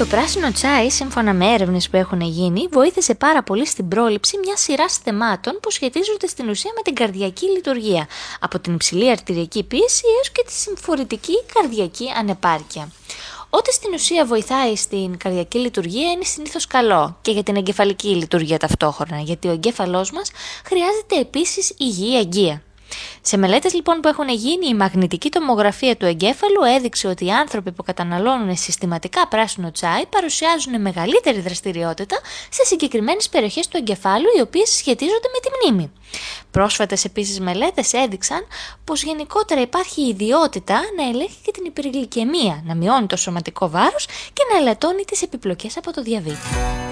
Το πράσινο τσάι, σύμφωνα με έρευνες που έχουν γίνει, βοήθησε πάρα πολύ στην πρόληψη μιας σειράς θεμάτων που σχετίζονται στην ουσία με την καρδιακή λειτουργία, από την υψηλή αρτηριακή πίεση έως και τη συμφορητική καρδιακή ανεπάρκεια. Ό,τι στην ουσία βοηθάει στην καρδιακή λειτουργία είναι συνήθως καλό και για την εγκεφαλική λειτουργία ταυτόχρονα, γιατί ο εγκέφαλός μας χρειάζεται επίσης υγιή αγκία. Σε μελέτες λοιπόν που έχουν γίνει, η μαγνητική τομογραφία του εγκέφαλου έδειξε ότι οι άνθρωποι που καταναλώνουν συστηματικά πράσινο τσάι παρουσιάζουν μεγαλύτερη δραστηριότητα σε συγκεκριμένες περιοχές του εγκεφάλου, οι οποίες σχετίζονται με τη μνήμη. Πρόσφατες επίσης μελέτες έδειξαν πως γενικότερα υπάρχει η ιδιότητα να ελέγχει και την υπεργλυκαιμία, να μειώνει το σωματικό βάρος και να ελαττώνει τις επιπλοκές από το διαβήτη.